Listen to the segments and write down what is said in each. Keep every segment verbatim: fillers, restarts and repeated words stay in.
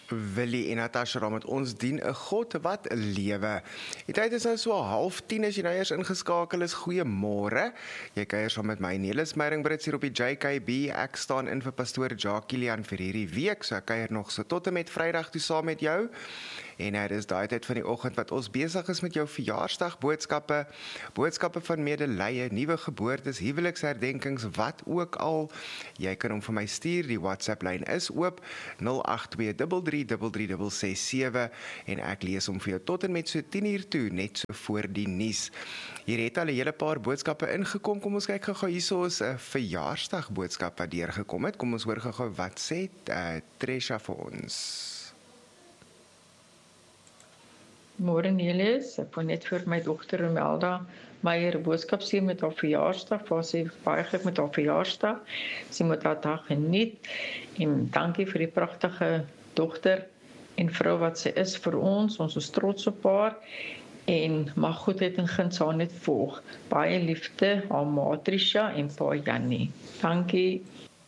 Willie en Natasha daar met ons dien 'n God wat lewe. Die tyd is nou so half tien as jy nou eers ingeskakel is. Goeiemôre. Jy kuier saam met my Nelis Meiring-Brits hier op die J K B. Ek staan in vir pastoor Jacques Kilian vir hierdie week. So ek kuier nog so tot en met Vrydag toe saam met jou. En dit is daai tyd van die oggend wat ons besig is met jou verjaarsdag boodskappe, boodskappe van medelee, nuwe geboortes, huweliksherdenkings, wat ook al. Jy kan hom vir my stuur. Die WhatsApp lyn is oop nul agt twee drie drie drie drie drie ses sewe en ek lees hom vir jou tot en met so tien uur toe, net so voor die nuus. Hier het al 'n hele paar boodskappe ingekom. Kom ons kyk gou-gou hierso is 'n verjaarsdag boodskap wat deurgekom het. Kom ons hoor gou-gou wat sê uh, Tresha vir ons. Môre Nelis, ek wil net vir my dogter Imelda Meyer boodskap sê met haar verjaarsdag, waar sy baie geluk met haar verjaarsdag. Sy moet haar dag geniet en dankie vir die pragtige dogter en vrou wat sy is vir ons. Ons is trots op haar en mag goedheid en guns haar net volg. Baie liefde, haar ma Trisha en pa Jannie. Dankie.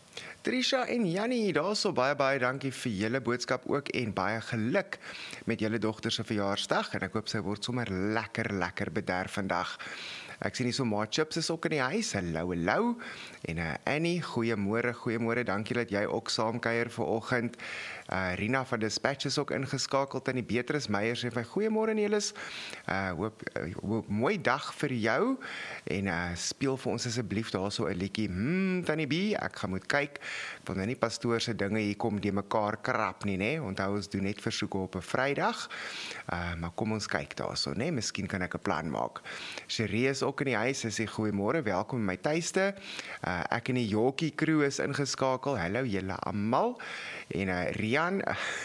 Trisha en Jannie, daarso baie baie dankie vir julle boodskap ook en baie geluk met julle dogter se verjaarsdag en ek hoop sy word sommer lekker lekker bederf vandag. Ek sien hier so maar Chips is ook in die huis. Hallo hallo. En uh, Annie, goeiemôre, goeiemôre. Dankie dat jy ook saamkuier vanoggend. Uh, Rina van Dispatch is ook ingeskakeld en die Beatrice Meyer sê vir goeiemôre Nelis. Uh, hoop, uh, hoop mooi dag vir jou en uh, speel vir ons asseblief daarso 'n liedjie. Hmm, Tannie B, ek gaan moet kyk. Ek wil nou nie pastoor se dinge hier kom die mekaar krap nie, nê? Onthou ons doen net versoeke op 'n Vrydag. Uh, maar kom ons kyk daarso, nê? Miskien kan ek 'n plan maak. Cherie is ook in die huis. Sy sê goeiemôre, welkom in my tuiste. Uh, ek en die Jokie crew is ingeskakel. Hallo julle almal. En uh, Rian,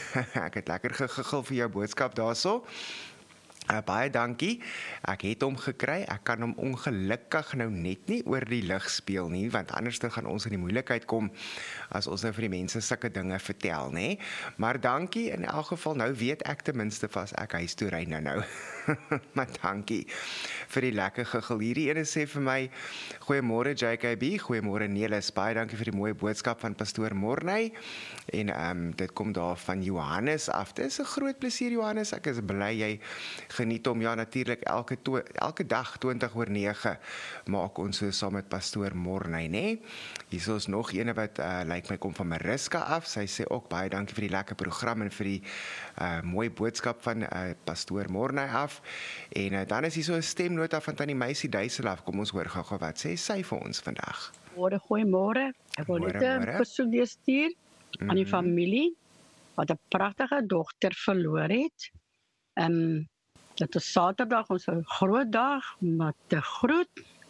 ek het lekker gegiggel vir jou boodskap daarso. Uh, baie dankie. Ek het hom gekry. Ek kan hom ongelukkig nou net nie oor die lig speel nie, want anders dan gaan ons in die moeilikheid kom as ons nou vir die mense sulke dinge vertel, nê? Maar dankie in elk geval. Nou weet ek ten minste vas ek huis toe ry nou nou. Maar dankie vir die lekker gegil. Hierdie ene sê vir my, goeiemôre J K B, goeiemôre Nelis, baie dankie vir die mooie boodskap van pastoor Morney. En um, dit kom daar van Johannes af. Dit is 'n groot plesier Johannes. Ek is bly jy geniet om, ja natuurlik elke to, elke dag twintig oor nege maak ons so saam met pastoor Morney, nê? Hier is nog ene wat uh, lyk my kom van Mariska af. Sy sê ook baie dankie vir die lekker program en vir die uh, mooi boodskap van uh, pastoor Morney af. En uh, dan is hier so 'n stemnota van Tannie Meisie Duiselaf. Kom ons hoor gou-gou wat sê sy vir ons vandag. Goeie goeiemôre. Ek wil net 'n versoek stuur mm-hmm. aan die familie wat 'n pragtige dogter verloor het. Ehm um, dit is Saterdag, ons 'n groot dag met te groet.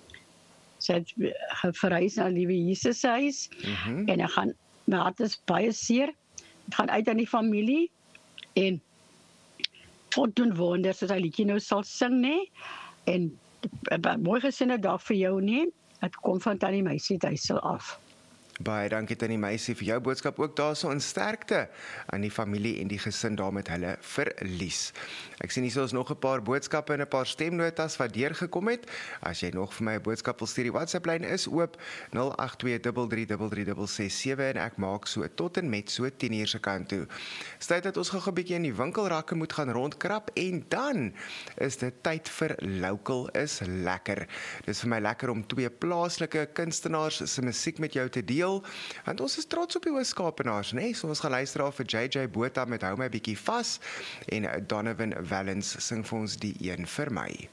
Sy het verhuis na Liewe Jesus se huis mm-hmm. en ek gaan my hart is baie seer. Dit gaan uit aan die familie en God doen wonders, soos hy liedjie nou sal sing, nê? En mooi gesinne dag vir jou, nê? Dit kom van Tannie Meisie Duisel af. Baie dankie Tannie Meisie vir jou boodskap ook daarso in sterkte aan die familie en die gesin daar met hulle verlies. Ek sien hier is nog 'n paar boodskappe en 'n paar stemnotas wat deurgekom het. As jy nog vir my 'n boodskap wil stuur, die WhatsApp lyn is oop nul agt twee drie drie drie drie drie ses sewe en ek maak so tot en met so tien uur se kant toe. Tyd dat ons gou 'n bietjie in die winkelrakke moet gaan rondkrap en dan is dit tyd vir Local is lekker. Dis vir my lekker om twee plaaslike kunstenaars se musiek met jou te deel. Want ons is trots op die Oos-Kaapenaars, né? So ons gaan luister af vir J J Botha met Hou my bietjie vas en Donovan Wellens sing vir ons die een vir my.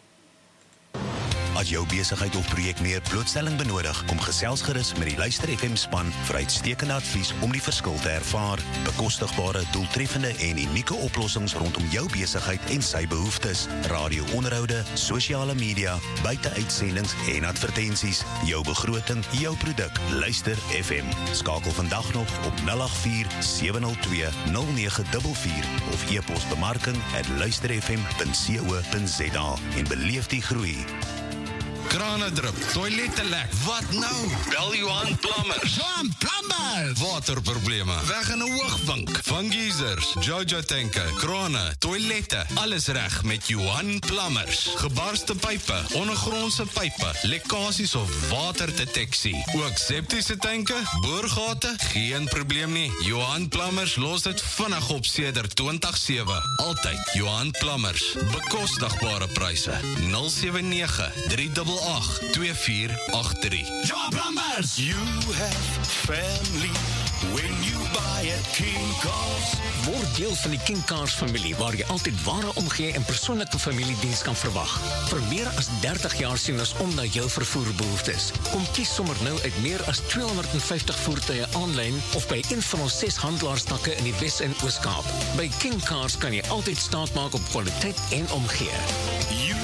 As jou besigheid of projek meer blootstelling benodig, kom gesels gerus met die Luister F M span vir uitstekende advies om die verskil te ervaar. Bekostigbare, doeltreffende en unieke oplossings rondom jou besigheid en sy behoeftes. Radio-onderhoude, sosiale media, buite-uitsendings en advertensies. Jou begroting, jou produk. Luister F M. Skakel vandag nog op nul agt vier sewe nul twee nul nege vier vier of e-pos bemarking at luister f m punt co punt za en beleef die groei. krane drup, toilette lek. Wat nou? Bel Johan Plumbers. Johan Plumbers! Waterprobleme, weg in 'n hoogvink. Van geysers, Jojo tanke, krane, toilette, alles reg met Johan Plumbers. Gebarste pype, ondergrondse pype, lekkasies of waterdeteksie. Ook septiese tanke, boorgate, geen probleem nie. Johan Plumbers los dit vinnig op sedert twintig sewe. Altyd Johan Plumbers. Bekostigbare pryse. nul sewe nege, drie agt agt, twee vier agt drie. Johan Plumbers! You have family when you buy a King Cars. Word deel van die King Cars familie, waar jy altyd ware omgee en persoonlike familiediens kan verwag. Vir meer as dertig jaar sien ons om na jou vervoerbehoeftes. Kom kies sommer nou uit meer as tweehonderd vyftig voertuie aanlyn of by een van ons ses handelaarstakke in die Wes- en Oos-Kaap. By King Cars kan jy altyd staat maak op kwaliteit en omgee.